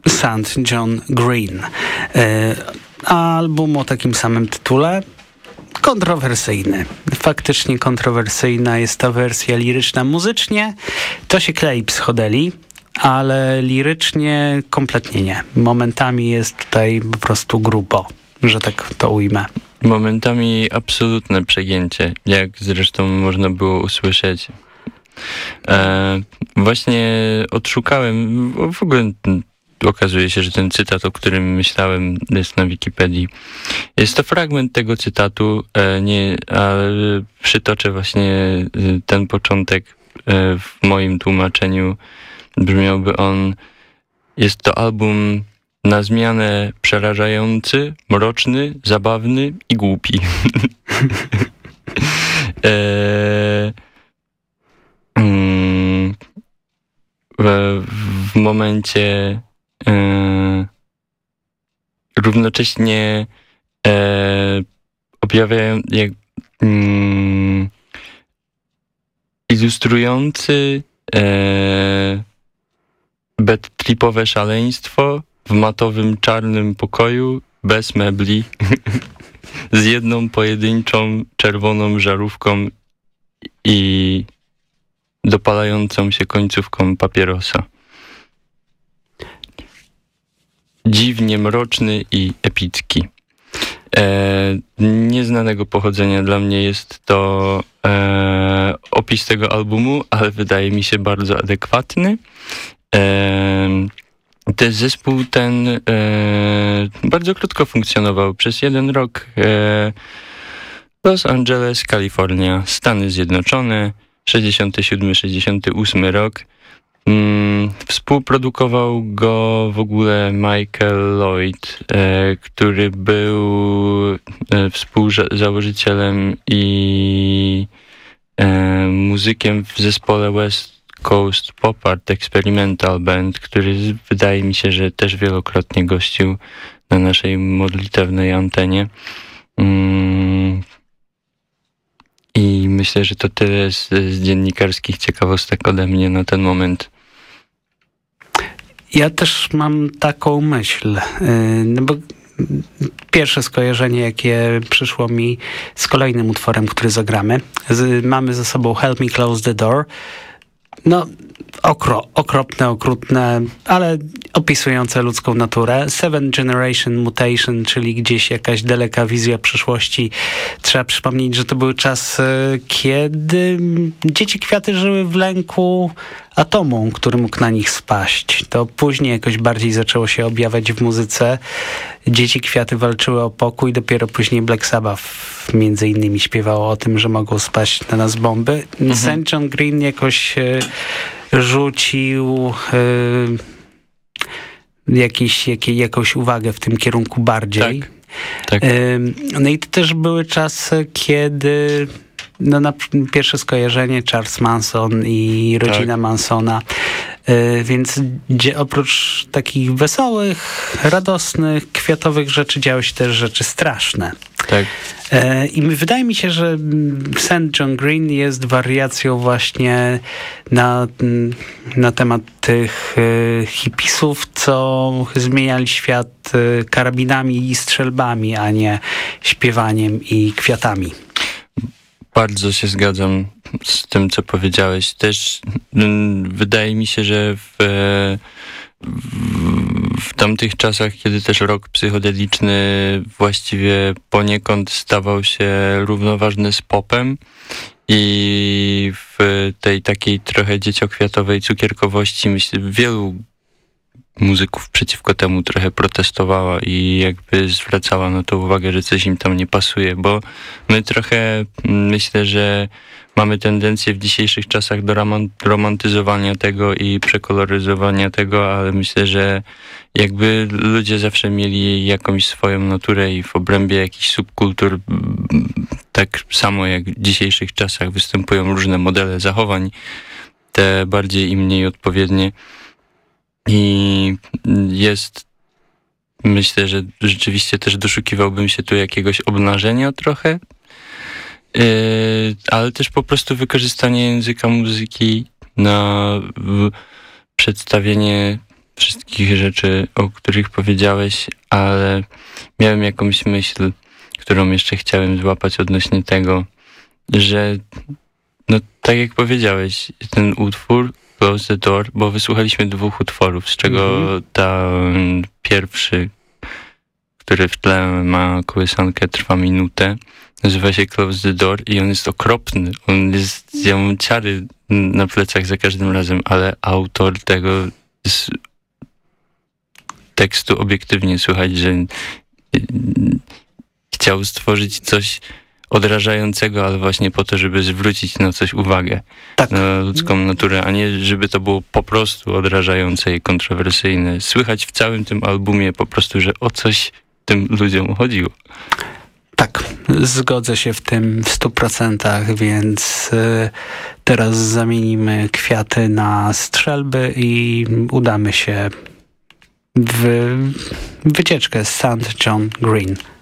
St. John Green. Album o takim samym tytule. Kontrowersyjny. Faktycznie kontrowersyjna jest ta wersja liryczna. Muzycznie to się klei Psychodeli, ale lirycznie kompletnie nie. Momentami jest tutaj po prostu grubo, że tak to ujmę. Momentami absolutne przegięcie, jak zresztą można było usłyszeć. Właśnie odszukałem, w ogóle okazuje się, że ten cytat, o którym myślałem, jest na Wikipedii. Jest to fragment tego cytatu, ale przytoczę właśnie ten początek w moim tłumaczeniu. Brzmiałby on: jest to album na zmianę przerażający, mroczny, zabawny i głupi. W momencie równocześnie objawiają ilustrujący bad-tripowe szaleństwo w matowym, czarnym pokoju, bez mebli, z jedną pojedynczą czerwoną żarówką i dopalającą się końcówką papierosa. Dziwnie mroczny i epicki. Nieznanego pochodzenia dla mnie jest to opis tego albumu, ale wydaje mi się bardzo adekwatny. Ten zespół bardzo krótko funkcjonował. Przez 1 rok Los Angeles, Kalifornia, Stany Zjednoczone, 67-68 rok. Współprodukował go w ogóle Michael Lloyd, który był współzałożycielem i muzykiem w zespole West Coast Pop Art Experimental Band, który wydaje mi się, że też wielokrotnie gościł na naszej modlitewnej antenie. I myślę, że to tyle z dziennikarskich ciekawostek ode mnie na ten moment. Ja też mam taką myśl, no bo pierwsze skojarzenie, jakie przyszło mi z kolejnym utworem, który zagramy. Mamy ze sobą Help Me Close the Door. No, okropne, okrutne, ale opisujące ludzką naturę. Seven Generation Mutation, czyli gdzieś jakaś daleka wizja przyszłości. Trzeba przypomnieć, że to był czas, kiedy dzieci kwiaty żyły w lęku atomu, który mógł na nich spaść. To później jakoś bardziej zaczęło się objawiać w muzyce. Dzieci kwiaty walczyły o pokój, dopiero później Black Sabbath między innymi śpiewało o tym, że mogą spaść na nas bomby. St. John Green jakoś rzucił jakąś uwagę w tym kierunku bardziej. Tak. No i to też były czasy, kiedy na pierwsze skojarzenie Charles Manson i rodzina Mansona. Więc oprócz takich wesołych, radosnych, kwiatowych rzeczy działy się też rzeczy straszne. Tak. I wydaje mi się, że St. John Green jest wariacją właśnie na temat tych hipisów, co zmieniali świat karabinami i strzelbami, a nie śpiewaniem i kwiatami. Bardzo się zgadzam z tym, co powiedziałeś. Też wydaje mi się, że w tamtych czasach, kiedy też rok psychodeliczny właściwie poniekąd stawał się równoważny z popem i w tej takiej trochę dzieciokwiatowej cukierkowości, myślę, wielu muzyków przeciwko temu trochę protestowała i jakby zwracała na to uwagę, że coś im tam nie pasuje, bo my trochę, myślę, że mamy tendencję w dzisiejszych czasach do romantyzowania tego i przekoloryzowania tego, ale myślę, że jakby ludzie zawsze mieli jakąś swoją naturę i w obrębie jakichś subkultur, tak samo jak w dzisiejszych czasach występują różne modele zachowań, te bardziej i mniej odpowiednie. I myślę, że rzeczywiście też doszukiwałbym się tu jakiegoś obnażenia trochę, ale też po prostu wykorzystanie języka muzyki na przedstawienie wszystkich rzeczy, o których powiedziałeś, ale miałem jakąś myśl, którą jeszcze chciałem złapać odnośnie tego, że no tak jak powiedziałeś, ten utwór Close the Door, bo wysłuchaliśmy 2 utworów, z czego ten pierwszy, który w tle ma kołysankę, trwa minutę, nazywa się Close the Door i on jest okropny. Ja mam ciary na plecach za każdym razem, ale autor tego z tekstu obiektywnie słychać, że chciał stworzyć coś odrażającego, ale właśnie po to, żeby zwrócić na coś uwagę. Tak. Na ludzką naturę, a nie żeby to było po prostu odrażające i kontrowersyjne. Słychać w całym tym albumie po prostu, że o coś tym ludziom chodziło. Tak, zgodzę się w tym w 100%, więc teraz zamienimy kwiaty na strzelby i udamy się w wycieczkę St. John Green.